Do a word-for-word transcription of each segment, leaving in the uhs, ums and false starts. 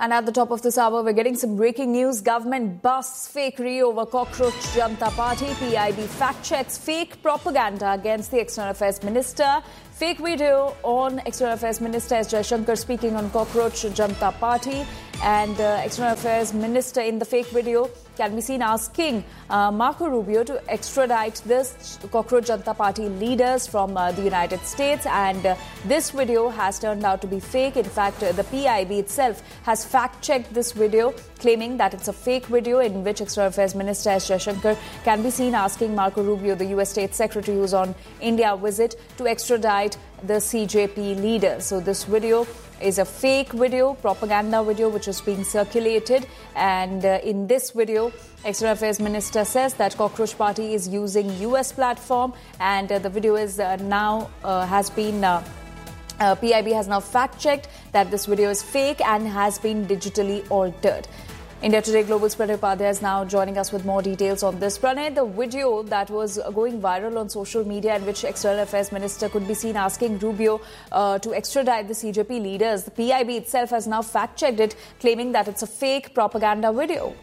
And at the top of this hour, we're getting some breaking news. Government busts fakery over Cockroach Janata Party. P I B fact checks fake propaganda against the External Affairs Minister. Fake video on External Affairs Minister S. Jaishankar speaking on Cockroach Janata Party. And uh, External Affairs Minister in the fake video can be seen asking uh, Marco Rubio to extradite this Cockroach Janata Party leaders from uh, the United States. And uh, this video has turned out to be fake. In fact, uh, the P I B itself has fact-checked this video, claiming that it's a fake video in which External Affairs Minister S. Jaishankar can be seen asking Marco Rubio, the U S State Secretary who's on India visit, to extradite the C J P leaders. So this video is a fake video, propaganda video, which is being circulated. And uh, in this video, External Affairs Minister says that Cockroach Party is using U S platform, and uh, the video is uh, now uh, has been uh, uh, P I B has now fact-checked that this video is fake and has been digitally altered. India Today Global's Pranay Upadhyay is now joining us with more details on this. Pranay, the video that was going viral on social media in which External Affairs Minister could be seen asking Rubio uh, to extradite the C J P leaders, the P I B itself has now fact-checked it, claiming that it's a fake propaganda video.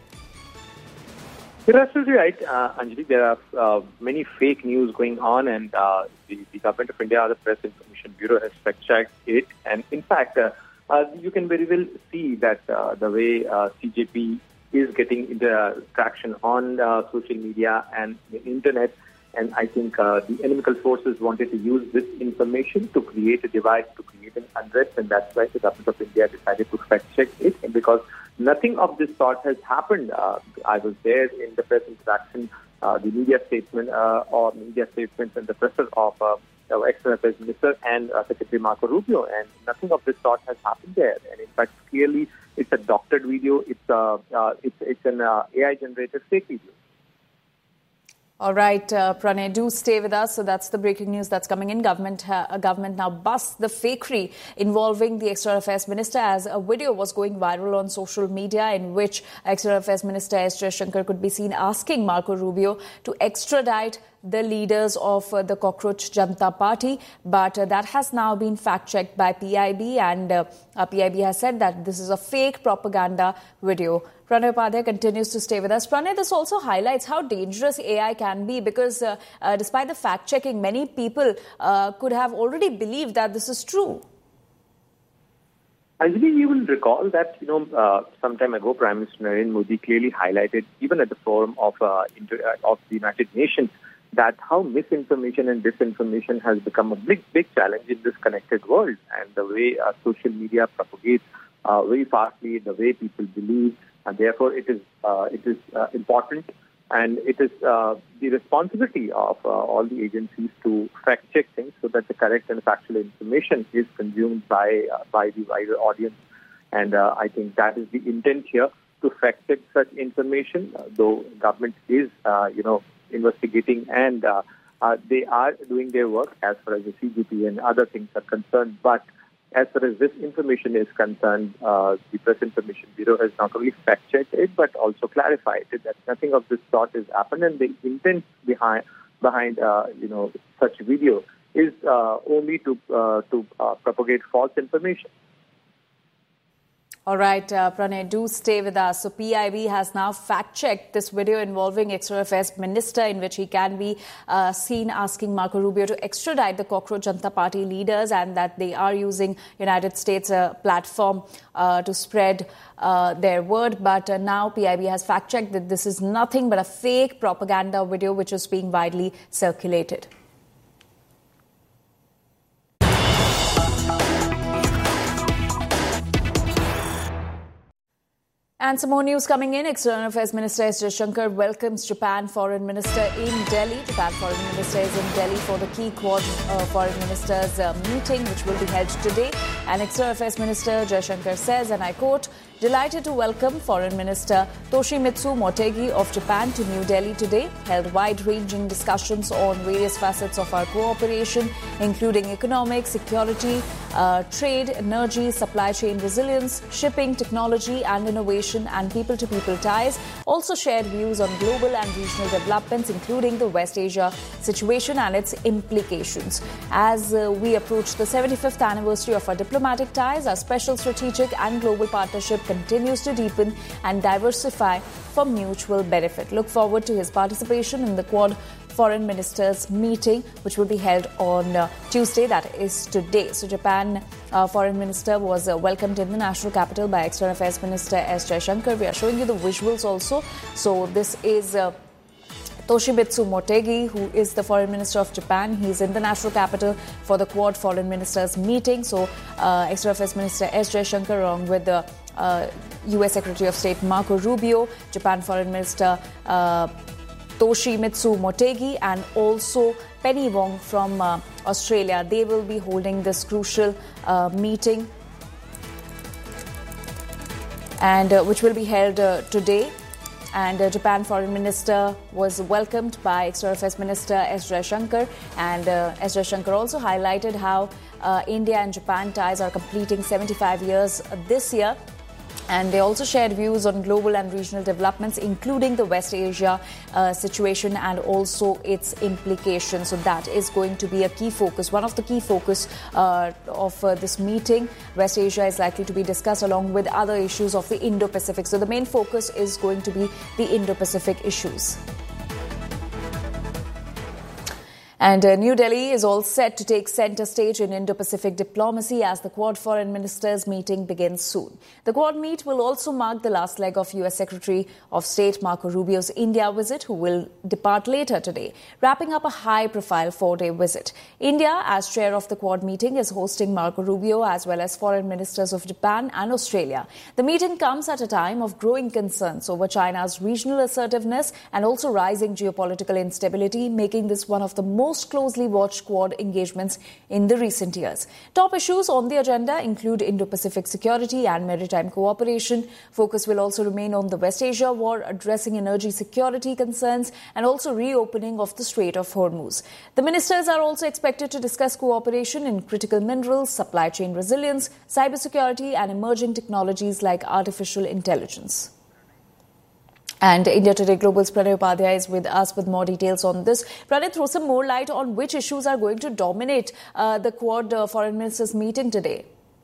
You're absolutely right, uh, Anjali. There are uh, many fake news going on, and uh, the, the Government of India, the Press Information Bureau, has fact-checked it. And in fact, uh, Uh, you can very well see that uh, the way uh, C J P is getting into uh, traction on uh, social media and the internet, and I think uh, the inimical forces wanted to use this information to create a divide, to create an unrest, and that's why the Government of India decided to fact-check it, and because nothing of this sort has happened. Uh, I was there in the press interaction, uh, the media statement uh, or media statements and the presser of uh, Uh, External Affairs Minister and uh, Secretary Marco Rubio, and nothing of this sort has happened there. And in fact, clearly, it's a doctored video. It's a uh, uh, it's it's an uh, A I-generated fake video. All right, uh, Pranay, do stay with us. So that's the breaking news that's coming in. Government uh, government now busts the fakery involving the External Affairs Minister, as a video was going viral on social media in which External Affairs Minister S. Jaishankar could be seen asking Marco Rubio to extradite the leaders of uh, the Cockroach Janata Party. But uh, that has now been fact-checked by P I B, and uh, uh, P I B has said that this is a fake propaganda video. Pranay Upadhyay continues to stay with us. Pranay, this also highlights how dangerous A I can be, because uh, uh, despite the fact-checking, many people uh, could have already believed that this is true. Anjali, you will recall that, you know, uh, some time ago, Prime Minister Narendra Modi clearly highlighted, even at the forum of, uh, inter- uh, of the United Nations, that how misinformation and disinformation has become a big, big challenge in this connected world. And the way uh, social media propagates uh, very fastly, the way people believe, and therefore it is uh, it is uh, important, and it is uh, the responsibility of uh, all the agencies to fact-check things so that the correct and factual information is consumed by uh, by the wider audience. And uh, I think that is the intent here, to fact-check such information, uh, though government is, uh, you know, investigating, and uh, uh, they are doing their work as far as the C J P and other things are concerned. But as far as this information is concerned, uh, the Press Information Bureau has not only fact-checked it, but also clarified it that nothing of this sort has happened, and the intent behind behind uh, you know such video is uh, only to uh, to uh, propagate false information. All right, uh, Pranay, do stay with us. So P I B has now fact-checked this video involving External Affairs Minister, in which he can be uh, seen asking Marco Rubio to extradite the Cockroach Janata Party leaders, and that they are using United States uh, platform uh, to spread uh, their word. But uh, now P I B has fact-checked that this is nothing but a fake propaganda video which is being widely circulated. And some more news coming in. External Affairs Minister S. Jaishankar welcomes Japan Foreign Minister in Delhi. Japan Foreign Minister is in Delhi for the key Quad uh, Foreign Ministers uh, meeting, which will be held today. And External Affairs Minister Jaishankar says, and I quote, "Delighted to welcome Foreign Minister Toshimitsu Motegi of Japan to New Delhi today. Held wide-ranging discussions on various facets of our cooperation, including economic, security, uh, trade, energy, supply chain resilience, shipping, technology and innovation, and people-to-people ties. Also shared views on global and regional developments, including the West Asia situation and its implications. As uh, we approach the seventy-fifth anniversary of our diplomatic ties, our special strategic and global partnership continues to deepen and diversify for mutual benefit. Look forward to his participation in the Quad Foreign Ministers meeting, which will be held on uh, Tuesday, that is today. So Japan uh, Foreign Minister was uh, welcomed in the national capital by External Affairs Minister S. Jaishankar. We are showing you the visuals also. So this is uh, Toshimitsu Motegi, who is the Foreign Minister of Japan. He's in the national capital for the Quad Foreign Ministers meeting. So uh, External Affairs Minister S. Jaishankar, along with the uh, U S Secretary of State Marco Rubio, Japan Foreign Minister uh, Toshimitsu Motegi, and also Penny Wong from uh, Australia. They will be holding this crucial uh, meeting, and uh, which will be held uh, today. And uh, Japan Foreign Minister was welcomed by External Affairs Minister S. Jaishankar. And uh, S. Jaishankar also highlighted how uh, India and Japan ties are completing seventy-five years this year. And they also shared views on global and regional developments, including the West Asia uh, situation and also its implications. So that is going to be a key focus, one of the key focus uh, of uh, this meeting. West Asia is likely to be discussed along with other issues of the Indo-Pacific. So the main focus is going to be the Indo-Pacific issues. And uh, New Delhi is all set to take centre stage in Indo-Pacific diplomacy as the Quad Foreign Ministers meeting begins soon. The Quad meet will also mark the last leg of U S Secretary of State Marco Rubio's India visit, who will depart later today, wrapping up a high-profile four-day visit. India, as chair of the Quad meeting, is hosting Marco Rubio as well as foreign ministers of Japan and Australia. The meeting comes at a time of growing concerns over China's regional assertiveness and also rising geopolitical instability, making this one of the most most closely watched Quad engagements in the recent years. Top issues on the agenda include Indo-Pacific security and maritime cooperation. Focus will also remain on the West Asia war, addressing energy security concerns and also reopening of the Strait of Hormuz. The ministers are also expected to discuss cooperation in critical minerals, supply chain resilience, cybersecurity and emerging technologies like artificial intelligence. And India Today Global's Pranay Upadhyay is with us with more details on this. Pranay, throw some more light on which issues are going to dominate uh, the Quad uh, Foreign Ministers meeting today.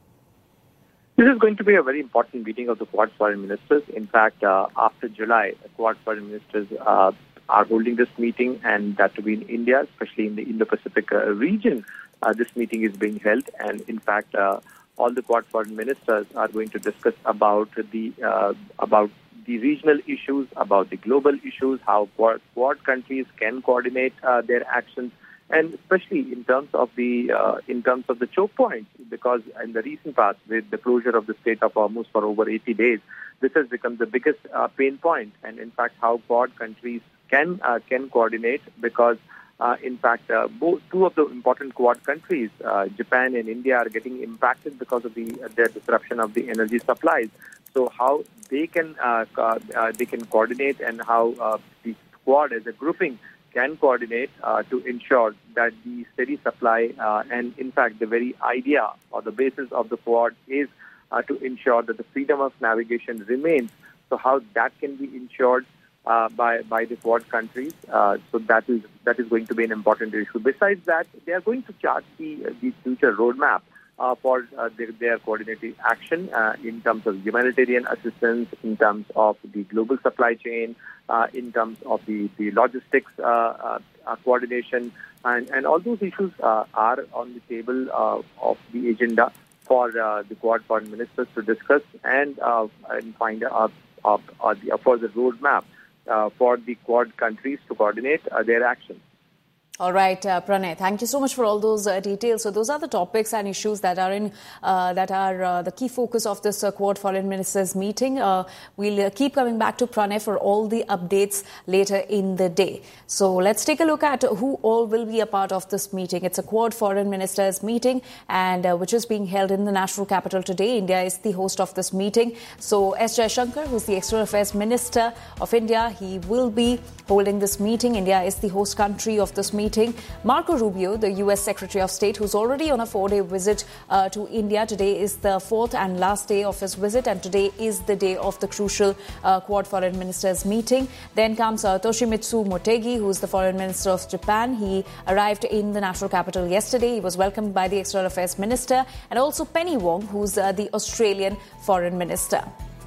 This is going to be a very important meeting of the Quad Foreign Ministers. In fact, uh, after July, the Quad Foreign Ministers uh, are holding this meeting, and that to be in India, especially in the Indo-Pacific uh, region. Uh, this meeting is being held, and in fact, uh, all the Quad Foreign Ministers are going to discuss about the uh, about the regional issues, about the global issues, how Quad, Quad countries can coordinate uh, their actions, and especially in terms of the uh, in terms of the choke points, because in the recent past, with the closure of the Strait of Hormuz for over eighty days, this has become the biggest uh, pain point. And in fact, how Quad countries can uh, can coordinate, because uh, in fact, uh, both two of the important Quad countries, uh, Japan and India, are getting impacted because of the uh, their disruption of the energy supplies. So how they can uh, uh, they can coordinate, and how uh, the Quad as a grouping can coordinate uh, to ensure that the steady supply uh, and in fact the very idea or the basis of the Quad is uh, to ensure that the freedom of navigation remains. So how that can be ensured uh, by by the Quad countries. Uh, so that is that is going to be an important issue. Besides that, they are going to chart the the future roadmap Uh, for uh, their, their coordinated action uh, in terms of humanitarian assistance, in terms of the global supply chain, uh, in terms of the, the logistics uh, uh, uh, coordination, and, and all those issues uh, are on the table uh, of the agenda for uh, the Quad foreign ministers to discuss and, uh, and find a, a, a, a further roadmap uh, for the Quad countries to coordinate uh, their actions. All right, uh, Pranay, thank you so much for all those uh, details. So those are the topics and issues that are in uh, that are uh, the key focus of this uh, Quad Foreign Ministers meeting. Uh, we'll uh, keep coming back to Pranay for all the updates later in the day. So let's take a look at who all will be a part of this meeting. It's a Quad Foreign Ministers meeting, and uh, which is being held in the national capital today. India is the host of this meeting. So S. Jaishankar, who's the External Affairs Minister of India, he will be holding this meeting. India is the host country of this meeting. Meeting. Marco Rubio, the U S Secretary of State, who's already on a four-day visit uh, to India. Today is the fourth and last day of his visit, and today is the day of the crucial uh, Quad Foreign Ministers meeting. Then comes uh, Toshimitsu Motegi, who's the Foreign Minister of Japan. He arrived in the national capital yesterday. He was welcomed by the External Affairs Minister, and also Penny Wong, who's uh, the Australian Foreign Minister.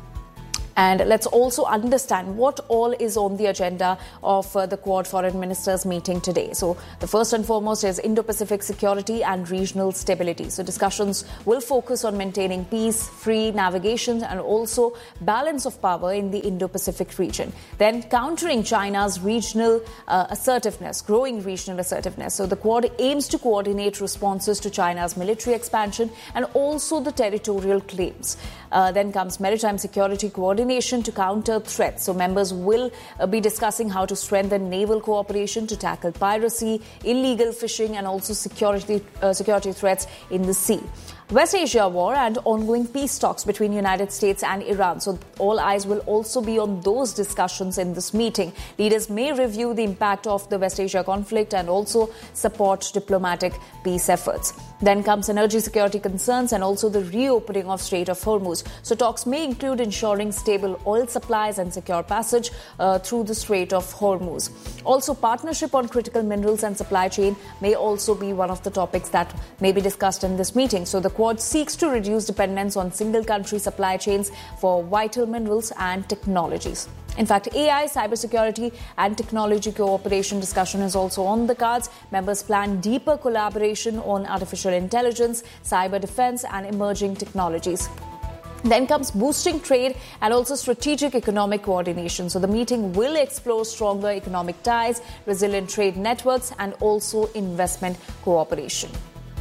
And let's also understand what all is on the agenda of uh, the Quad Foreign Ministers meeting today. So the first and foremost is Indo-Pacific security and regional stability. So discussions will focus on maintaining peace, free navigation and also balance of power in the Indo-Pacific region. Then countering China's regional uh, assertiveness, growing regional assertiveness. So the Quad aims to coordinate responses to China's military expansion and also the territorial claims. Uh, then comes maritime security coordination to counter threats. So members will uh, be discussing how to strengthen naval cooperation to tackle piracy, illegal fishing and also security uh, security threats in the sea. West Asia war and ongoing peace talks between United States and Iran. So all eyes will also be on those discussions in this meeting. Leaders may review the impact of the West Asia conflict and also support diplomatic peace efforts. Then comes energy security concerns and also the reopening of Strait of Hormuz. So talks may include ensuring stable oil supplies and secure passage uh, through the Strait of Hormuz. Also, partnership on critical minerals and supply chain may also be one of the topics that may be discussed in this meeting. So the Quad seeks to reduce dependence on single country supply chains for vital minerals and technologies. In fact, A I, cybersecurity and technology cooperation discussion is also on the cards. Members plan deeper collaboration on artificial intelligence, cyber defense and emerging technologies. Then comes boosting trade and also strategic economic coordination. So the meeting will explore stronger economic ties, resilient trade networks and also investment cooperation.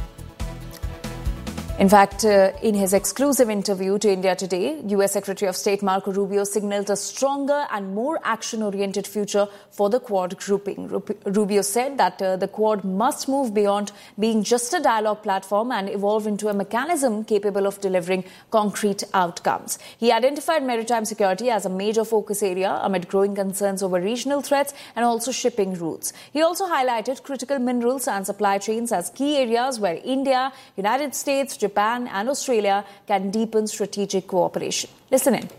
In fact, uh, in his exclusive interview to India Today, U S Secretary of State Marco Rubio signaled a stronger and more action-oriented future for the Quad grouping. Rubio said that uh, the Quad must move beyond being just a dialogue platform and evolve into a mechanism capable of delivering concrete outcomes. He identified maritime security as a major focus area amid growing concerns over regional threats and also shipping routes. He also highlighted critical minerals and supply chains as key areas where India, United States, Japan and Australia can deepen strategic cooperation. Listen in.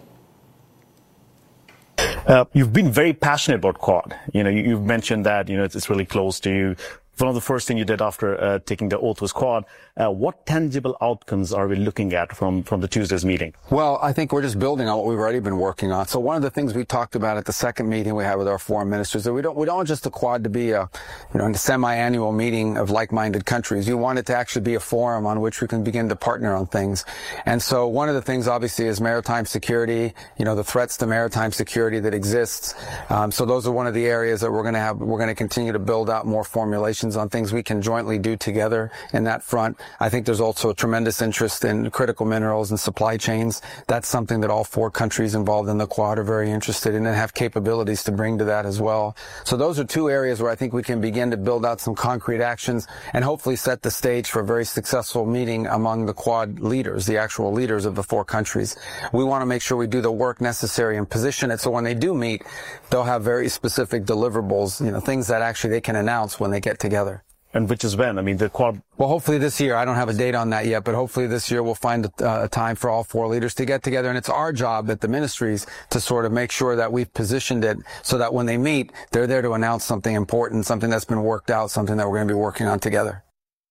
Uh, you've been very passionate about Quad. You know, you, you've mentioned that, you know, it's, it's really close to you. One of the first things you did after uh, taking the oath was Quad. Uh, what tangible outcomes are we looking at from, from the Tuesday's meeting? Well, I think we're just building on what we've already been working on. So one of the things we talked about at the second meeting we had with our foreign ministers, that we don't, we don't want just the Quad to be a, you know, a semi-annual meeting of like-minded countries. You want it to actually be a forum on which we can begin to partner on things. And so one of the things obviously is maritime security, you know, the threats to maritime security that exists. Um, so those are one of the areas that we're going to have, we're going to continue to build out more formulations on things we can jointly do together in that front. I think there's also a tremendous interest in critical minerals and supply chains. That's something that all four countries involved in the Quad are very interested in and have capabilities to bring to that as well. So those are two areas where I think we can begin to build out some concrete actions and hopefully set the stage for a very successful meeting among the Quad leaders, the actual leaders of the four countries. We want to make sure we do the work necessary and position it so when they do meet, they'll have very specific deliverables, you know, things that actually they can announce when they get together. And which is when? I mean, the Quad... Well, hopefully this year. I don't have a date on that yet, but hopefully this year we'll find a, a time for all four leaders to get together. And it's our job at the ministries to sort of make sure that we've positioned it so that when they meet, they're there to announce something important, something that's been worked out, something that we're going to be working on together.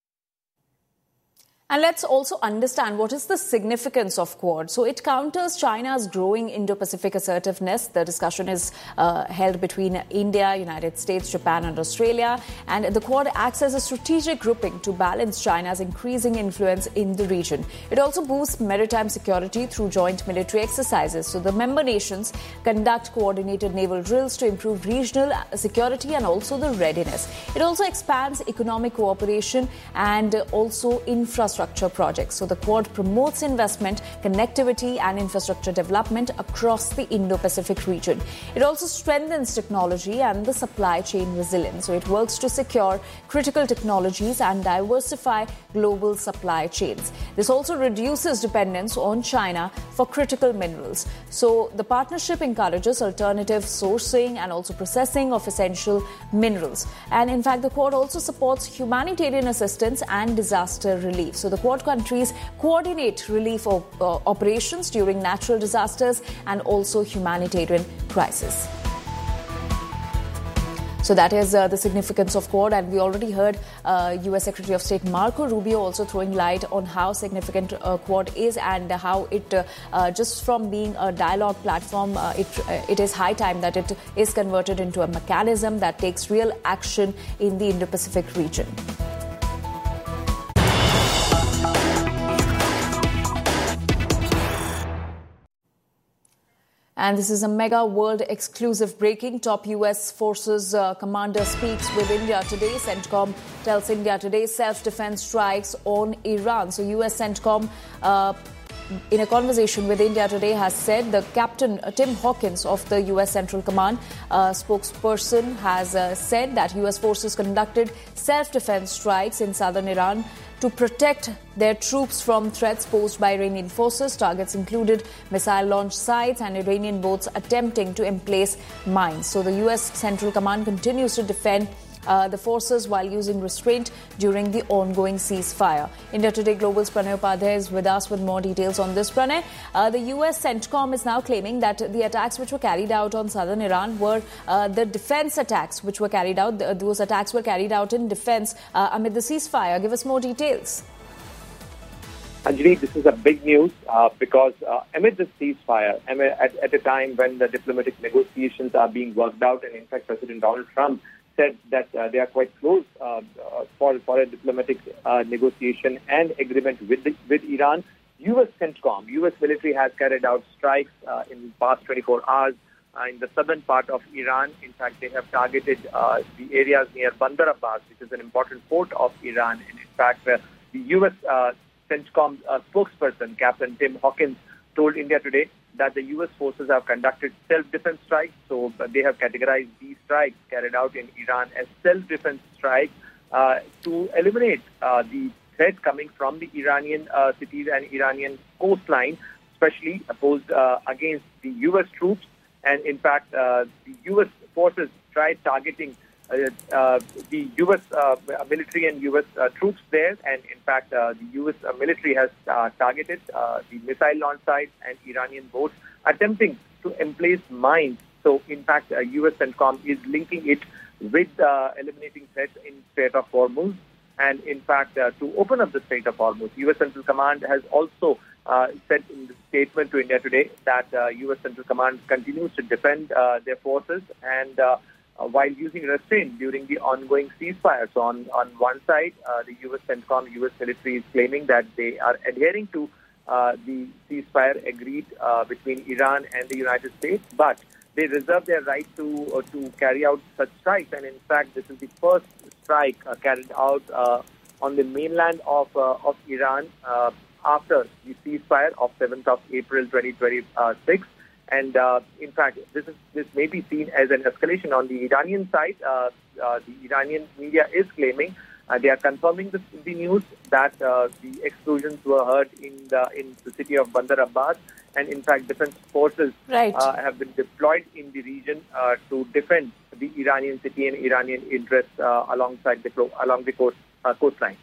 And let's also understand what is the significance of Quad. So it counters China's growing Indo-Pacific assertiveness. The discussion is uh, held between India, United States, Japan and Australia. And the Quad acts as a strategic grouping to balance China's increasing influence in the region. It also boosts maritime security through joint military exercises. So the member nations conduct coordinated naval drills to improve regional security and also the readiness. It also expands economic cooperation and also infrastructure. Infrastructure projects. So the Quad promotes investment, connectivity and infrastructure development across the Indo-Pacific region. It also strengthens technology and the supply chain resilience. So it works to secure critical technologies and diversify global supply chains. This also reduces dependence on China for critical minerals. So the partnership encourages alternative sourcing and also processing of essential minerals. And in fact, the Quad also supports humanitarian assistance and disaster relief. So the Quad countries coordinate relief of, uh, operations during natural disasters and also humanitarian crisis. So that is uh, the significance of Quad, and we already heard uh, U S Secretary of State Marco Rubio also throwing light on how significant uh, Quad is and how it, uh, uh, just from being a dialogue platform, uh, it, uh, it is high time that it is converted into a mechanism that takes real action in the Indo-Pacific region. And this is a mega world exclusive breaking. Top U S forces uh, commander speaks with India today. CENTCOM tells India today self-defense strikes on Iran. So U S CENTCOM, uh, in a conversation with India today, has said the Captain uh, Tim Hawkins of the U S Central Command uh, spokesperson has uh, said that U S forces conducted self-defense strikes in southern Iran to protect their troops from threats posed by Iranian forces. Targets included missile launch sites and Iranian boats attempting to emplace mines. So the U S Central Command continues to defend Uh, the forces while using restraint during the ongoing ceasefire. India Today Global's Pranay Upadhyay is with us with more details on this. Pranay, uh, the U S CENTCOM is now claiming that the attacks which were carried out on southern Iran were uh, the defense attacks which were carried out. The, those attacks were carried out in defense uh, amid the ceasefire. Give us more details. Anjali, this is a big news uh, because uh, amid the ceasefire, at, at a time when the diplomatic negotiations are being worked out, and in fact President Donald Trump said that uh, they are quite close uh, uh, for, for a diplomatic uh, negotiation and agreement with the, with Iran. U S CENTCOM, U S military has carried out strikes uh, in the past twenty-four hours uh, in the southern part of Iran. In fact, they have targeted uh, the areas near Bandar Abbas, which is an important port of Iran. And in fact, uh, the U S uh, CENTCOM uh, spokesperson, Captain Tim Hawkins, told India Today that the U S forces have conducted self-defense strikes. So uh, they have categorized these strikes carried out in Iran as self-defense strikes uh, to eliminate uh, the threat coming from the Iranian uh, cities and Iranian coastline, especially opposed uh, against the U S troops. And in fact, uh, the U S forces tried targeting Uh, uh, the U S uh, military and U S uh, troops there, and in fact, uh, the U S uh, military has uh, targeted uh, the missile launch sites and Iranian boats attempting to emplace mines. So, in fact, uh, U S CENTCOM is linking it with uh, eliminating threats in Strait of Hormuz, and in fact, uh, to open up the Strait of Hormuz. U S Central Command has also uh, said in the statement to India Today that uh, U S Central Command continues to defend uh, their forces and uh, Uh, while using restraint during the ongoing ceasefire. So on, on one side, uh, the U S CENTCOM, U S military is claiming that they are adhering to uh, the ceasefire agreed uh, between Iran and the United States, but they reserve their right to uh, to carry out such strikes. And in fact, this is the first strike uh, carried out uh, on the mainland of uh, of Iran uh, after the ceasefire of seventh of April twenty twenty-six. And uh, in fact, this is this may be seen as an escalation on the Iranian side. Uh, uh, the Iranian media is claiming uh, they are confirming the, the news that uh, the explosions were heard in the in the city of Bandar Abbas, and in fact, defense forces right. uh, have been deployed in the region uh, to defend the Iranian city and Iranian interests uh, alongside the along the coast uh, coastline.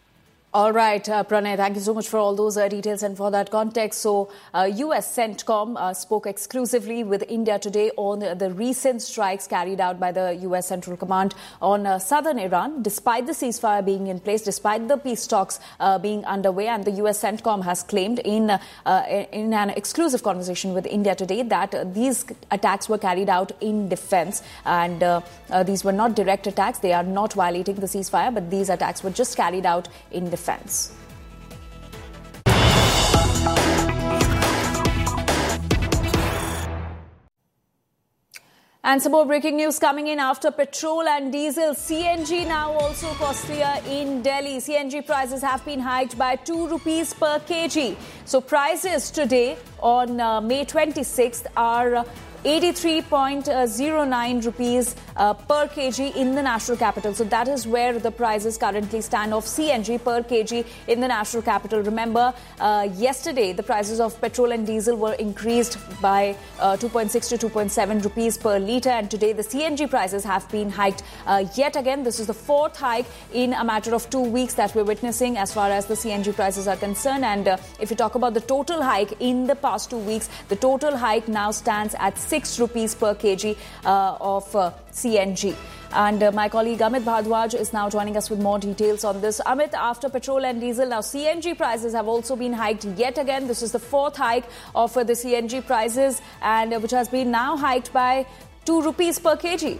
All right, uh, Pranay, thank you so much for all those uh, details and for that context. So, uh, U S CENTCOM uh, spoke exclusively with India today on uh, the recent strikes carried out by the U S Central Command on uh, southern Iran, despite the ceasefire being in place, despite the peace talks uh, being underway. And the U S CENTCOM has claimed in, uh, uh, in an exclusive conversation with India today that uh, these attacks were carried out in defense. And uh, uh, these were not direct attacks. They are not violating the ceasefire, but these attacks were just carried out in defense. Defense. And some more breaking news coming in after petrol and diesel. C N G now also costlier in Delhi. C N G prices have been hiked by two rupees per kg. So prices today on uh, May twenty-sixth are eighty-three point zero nine rupees uh, per kg in the national capital. So that is where the prices currently stand of C N G per kg in the national capital. Remember, uh, yesterday the prices of petrol and diesel were increased by uh, two point six to two point seven rupees per litre, and today the C N G prices have been hiked uh, yet again. This is the fourth hike in a matter of two weeks that we're witnessing as far as the C N G prices are concerned. And uh, if you talk about the total hike in the past two weeks, the total hike now stands at six rupees per kg uh, of uh, C N G. And uh, my colleague Amit Bhardwaj is now joining us with more details on this. Amit, after petrol and diesel, now C N G prices have also been hiked yet again. This is the fourth hike of uh, the C N G prices, and uh, which has been now hiked by two rupees per kg.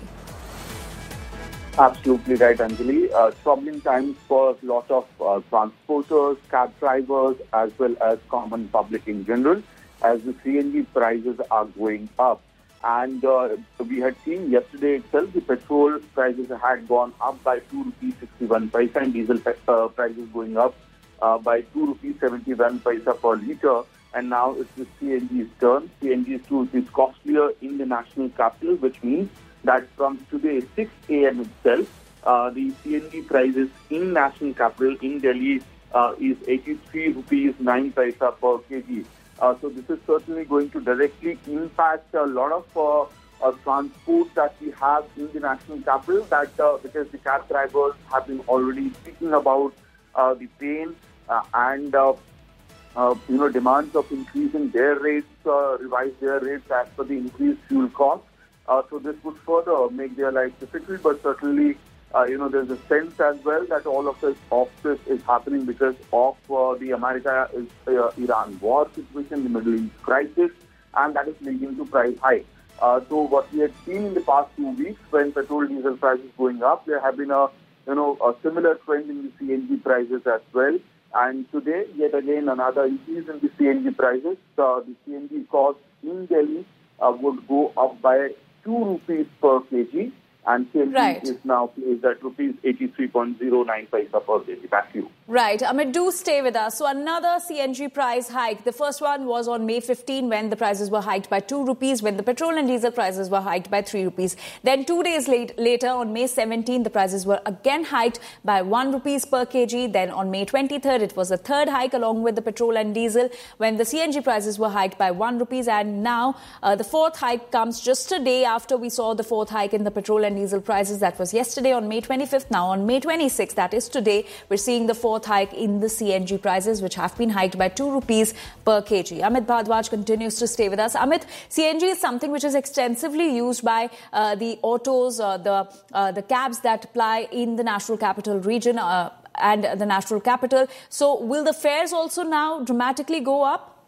Absolutely right, Anjali. Uh, troubling times for a lot of uh, transporters, cab drivers, as well as common public in general, as the C N G prices are going up. And uh, we had seen yesterday itself the petrol prices had gone up by two rupees sixty-one paisa and diesel uh, prices going up uh, by two rupees seventy-one paisa per litre. And now it's the C N G's turn. C N G is two rupees costlier in the national capital, which means that from today six a.m. itself, uh, the C N G prices in national capital in Delhi uh, is eighty-three rupees nine paisa per kg. Uh, so this is certainly going to directly impact a lot of uh, uh, transport that we have in the national capital. That uh, because the cab drivers have been already speaking about uh, the pain uh, and uh, uh, you know demands of increasing their rates, uh, revise their rates as per the increased fuel cost. Uh, so this would further make their life difficult, but certainly, uh, you know, there's a sense as well that all of this, of this is happening because of uh, the America-Iran uh, war situation, the Middle East crisis, and that is leading to price hike. Uh, so what we had seen in the past two weeks when petrol diesel prices going up, there have been a, you know, a similar trend in the C N G prices as well. And today, yet again, another increase in the C N G prices. Uh, the C N G cost in Delhi uh, would go up by two rupees per kg, and C N G right. is now placed at rupees eighty-three point zero nine paisa per kg. Back to you. Right. Amit, do stay with us. So another C N G price hike. The first one was on May fifteenth when the prices were hiked by two rupees, when the petrol and diesel prices were hiked by three rupees. Then two days late, later, on May seventeenth, the prices were again hiked by one rupees per kg. Then on May twenty-third, it was the third hike along with the petrol and diesel when the C N G prices were hiked by one rupees. And now uh, the fourth hike comes just a day after we saw the fourth hike in the petrol and diesel prices. That was yesterday on May twenty-fifth. Now on May twenty-sixth, that is today, we're seeing the fourth hike in the C N G prices, which have been hiked by two rupees per kg. Amit Bhardwaj continues to stay with us. Amit, C N G is something which is extensively used by uh, the autos, uh, the uh, the cabs that ply in the National Capital Region uh, and the National Capital. So will the fares also now dramatically go up?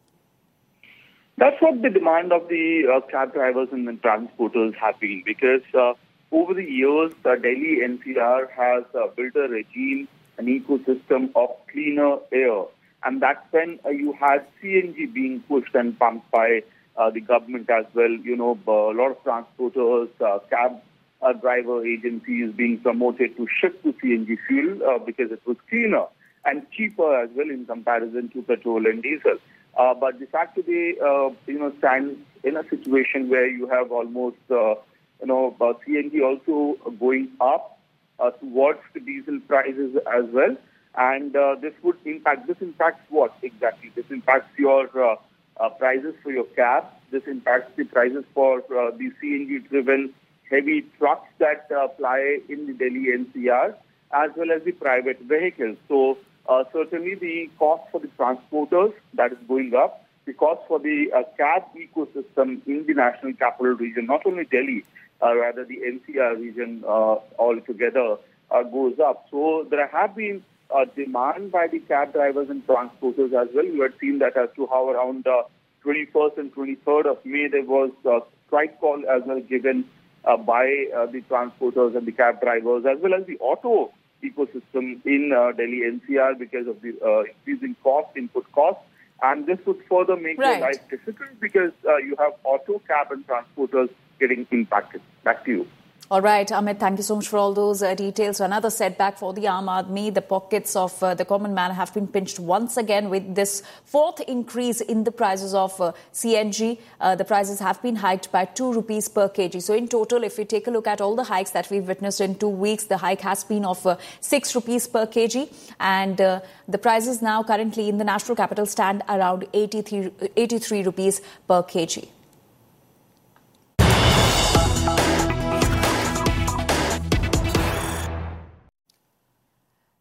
That's what the demand of the uh, cab drivers and the transporters have been, because uh, over the years, uh, Delhi N C R has uh, built a regime, an ecosystem of cleaner air. And that's when uh, you had C N G being pushed and pumped by uh, the government as well. You know, a lot of transporters, uh, cab uh, driver agencies being promoted to shift to C N G fuel uh, because it was cleaner and cheaper as well in comparison to petrol and diesel. Uh, but the fact today, uh, you know, stands in a situation where you have almost, uh, you know, uh, C N G also going up uh, towards the diesel prices as well. And uh, this would impact, this impacts what exactly? This impacts your uh, uh, prices for your cab. This impacts the prices for uh, the C N G-driven heavy trucks that uh, ply in the Delhi N C R, as well as the private vehicles. So uh, certainly the cost for the transporters, that is going up. The cost for the uh, cab ecosystem in the National Capital Region, not only Delhi, uh, rather the N C R region uh, altogether uh, goes up. So there have been uh, demand by the cab drivers and transporters as well. You had seen that as to how around uh, twenty-first and twenty-third of May there was a strike call as well given uh, by uh, the transporters and the cab drivers, as well as the auto ecosystem in uh, Delhi N C R because of the uh, increasing cost, input costs. And this would further make right. their life difficult because uh, you have auto, cab and transporters getting impacted. Back to you. All right, Amit, thank you so much for all those uh, details. So another setback for the Aam Aadmi. The pockets of uh, the common man have been pinched once again with this fourth increase in the prices of uh, C N G. Uh, the prices have been hiked by two rupees per kg. So in total, if we take a look at all the hikes that we've witnessed in two weeks, the hike has been of uh, six rupees per kg. And uh, the prices now currently in the national capital stand around eighty-three, eighty-three rupees per kg.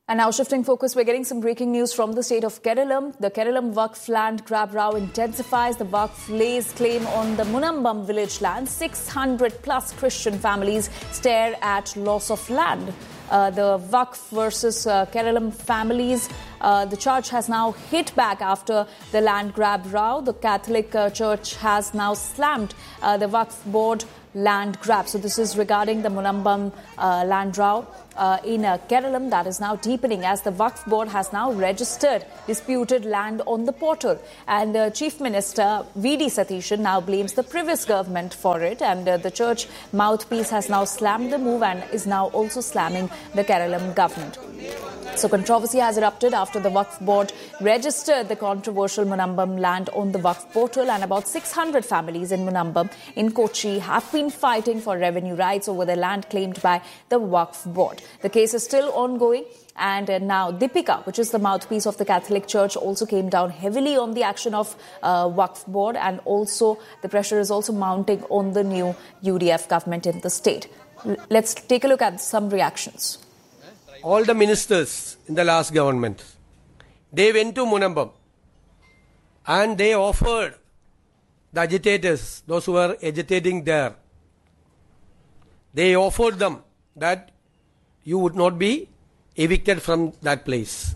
And now shifting focus, we're getting some breaking news from the state of Kerala. The Kerala Waqf land grab row intensifies. The Waqf lays claim on the Munambam village land. six hundred plus Christian families stare at loss of land. Uh, the Waqf versus uh, Kerala families. Uh, the church has now hit back after the land grab row. The Catholic uh, Church has now slammed uh, the Waqf board land grab. So this is regarding the Munambam uh, land row uh, in uh, Kerala that is now deepening as the Waqf board has now registered disputed land on the portal. And uh, Chief Minister V D Satheesan now blames the previous government for it. And uh, the church mouthpiece has now slammed the move and is now also slamming the Kerala government. So controversy has erupted after the Waqf board registered the controversial Munambam land on the Waqf portal, and about six hundred families in Munambam in Kochi have been fighting for revenue rights over the land claimed by the Waqf board. The case is still ongoing, and uh, now Deepika, which is the mouthpiece of the Catholic Church, also came down heavily on the action of uh, Waqf board, and also the pressure is also mounting on the new U D F government in the state. L- let's take a look at some reactions. All the ministers in the last government, they went to Munambam and they offered the agitators, those who were agitating there, they offered them that you would not be evicted from that place.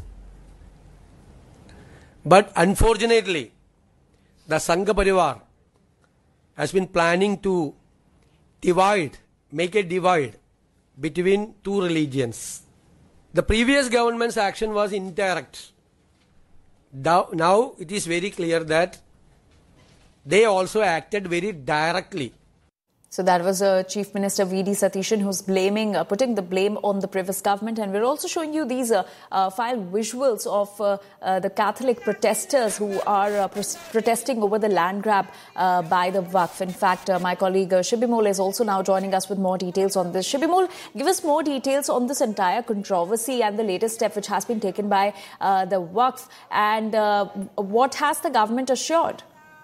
But unfortunately, the Sangha Parivar has been planning to divide, make a divide between two religions. The previous government's action was indirect. Now it is very clear that they also acted very directly. So that was uh, Chief Minister V D Satheesan who's blaming, uh, putting the blame on the previous government. And we're also showing you these uh, uh, file visuals of uh, uh, the Catholic protesters who are uh, pr- protesting over the land grab uh, by the Waqf. In fact, uh, my colleague uh, Shibimol is also now joining us with more details on this. Shibimol, give us more details on this entire controversy and the latest step which has been taken by uh, the Waqf. And uh, what has the government assured?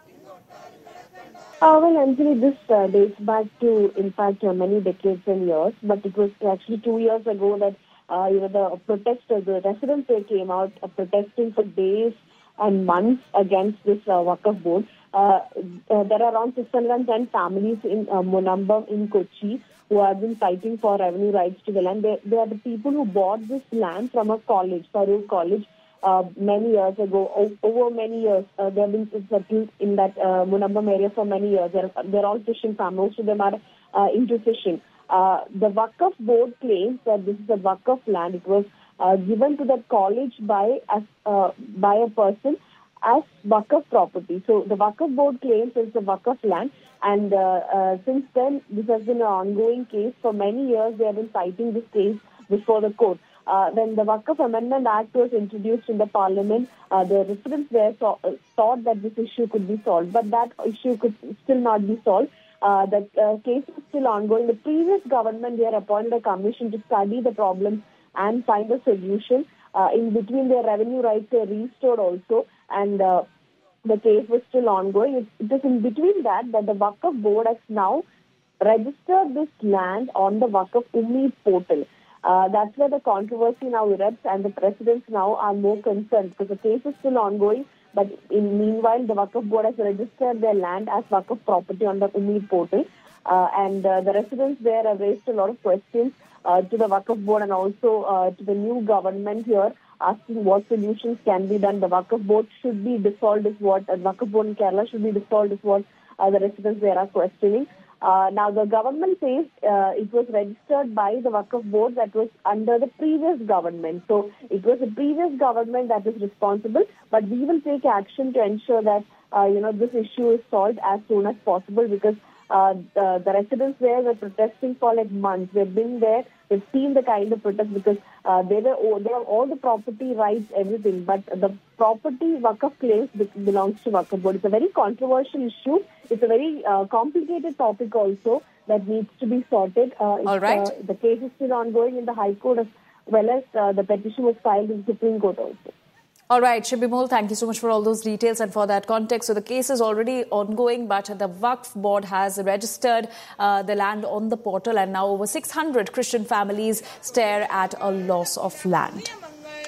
Uh, well, Anjali, this uh, dates back to, in fact, uh, many decades and years. But it was actually two years ago that, uh, you know, the protesters, the residents, they came out uh, protesting for days and months against this uh, Waqf board. Uh, uh, there are around six hundred ten families in uh, Munambam in Kochi who have been fighting for revenue rights to the land. They, they are the people who bought this land from a college, Farooq College, Uh, many years ago, o- over many years. Uh, they have been settled in that uh, Munambam area for many years. They're, they're all fishing farmers. Most of them are uh, into fishing. Uh, the Waqf board claims that this is a Waqf land. It was uh, given to that college by as, uh, by a person as Waqf property. So the Waqf board claims it's a Waqf land. And uh, uh, since then, this has been an ongoing case. For many years, they have been fighting this case before the court. Uh, when the Waqf Amendment Act was introduced in the Parliament, uh, the residents there saw, uh, thought that this issue could be solved, but that issue could still not be solved. Uh, the uh, case is still ongoing. The previous government, they had appointed a commission to study the problem and find a solution. Uh, in between, their revenue rights were restored also, and uh, the case was still ongoing. It, it is in between that that the Waqf board has now registered this land on the Waqf Ummeed portal. Uh, that's where the controversy now erupts, and the residents now are more concerned because the case is still ongoing. But in meanwhile, the Waqf board has registered their land as Waqf property on the Ummeed portal, uh, and uh, the residents there have raised a lot of questions uh, to the Waqf board and also uh, to the new government here, asking what solutions can be done. The Waqf board should be dissolved, is what uh, Waqf board in Kerala should be dissolved, is what uh, the residents there are questioning. Uh, now, the government says uh, it was registered by the Waqf board that was under the previous government. So, it was the previous government that is responsible, but we will take action to ensure that, uh, you know, this issue is solved as soon as possible because uh, the, the residents there were protesting for like months. They've been there, they've seen the kind of protest because uh, they were they have all the property rights, everything, but the property Waqf claims belongs to Waqf board. It's a very controversial issue. It's a very uh, complicated topic also that needs to be sorted. Uh, All right. Uh, the case is still ongoing in the High Court as well as uh, the petition was filed in the Supreme Court also. All right, Shibimol, thank you so much for all those details and for that context. So the case is already ongoing, but the Waqf board has registered uh, the land on the portal, and now over six hundred Christian families stare at a loss of land.